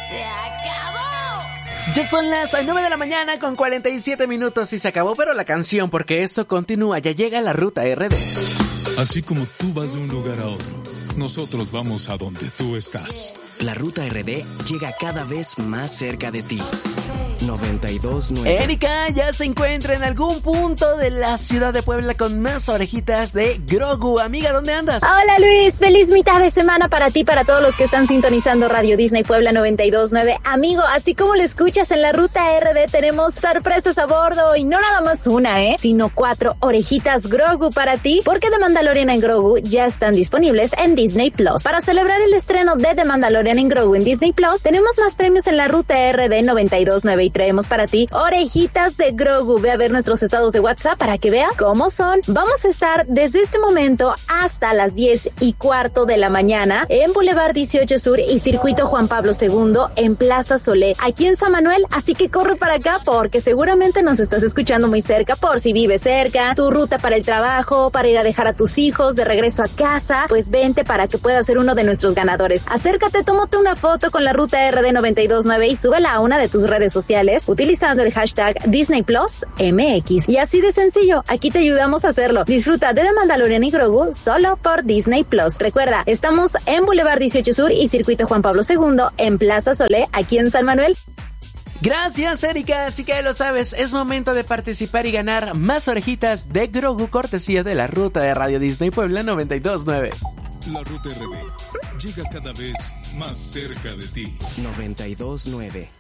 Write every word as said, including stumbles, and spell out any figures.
¡Se acabó! Ya son las nueve de la mañana con cuarenta y siete minutos y se acabó, pero la canción, porque esto continúa, ya llega la Ruta R D. Así como tú vas de un lugar a otro, nosotros vamos a donde tú estás. La Ruta R D llega cada vez más cerca de ti. noventa y dos nueve. Erika ya se encuentra en algún punto de la ciudad de Puebla con más orejitas de Grogu. Amiga, ¿dónde andas? Hola Luis, feliz mitad de semana para ti, para todos los que están sintonizando Radio Disney Puebla noventa y dos nueve. Amigo, así como lo escuchas en la Ruta R D, tenemos sorpresas a bordo y no nada más una, ¿eh? Sino cuatro orejitas Grogu para ti, porque The Mandalorian en Grogu ya están disponibles en Disney Plus. Para celebrar el estreno de The Mandalorian en Grogu en Disney Plus, tenemos más premios en la Ruta R D noventa y dos nueve y traemos para ti orejitas de Grogu. Ve a ver nuestros estados de WhatsApp para que vea cómo son. Vamos a estar desde este momento hasta las diez y cuarto de la mañana en Boulevard dieciocho Sur y Circuito Juan Pablo segundo en Plaza Solé, aquí en San Manuel, así que corre para acá porque seguramente nos estás escuchando muy cerca, por si vives cerca, tu ruta para el trabajo, para ir a dejar a tus hijos de regreso a casa, pues vente para que puedas ser uno de nuestros ganadores. Acércate, tómate una foto con la Ruta R D noventa y dos nueve y súbela a una de tus redes sociales utilizando el hashtag Disney Plus M X. Y así de sencillo, aquí te ayudamos a hacerlo. Disfruta de The Mandalorian y Grogu solo por Disney Plus. Recuerda, estamos en Boulevard dieciocho Sur y Circuito Juan Pablo segundo en Plaza Solé, aquí en San Manuel. Gracias, Erika, así que lo sabes, es momento de participar y ganar más orejitas de Grogu, cortesía de la Ruta de Radio Disney Puebla noventa y dos nueve. La Ruta R D llega cada vez más cerca de ti. noventa y dos nueve.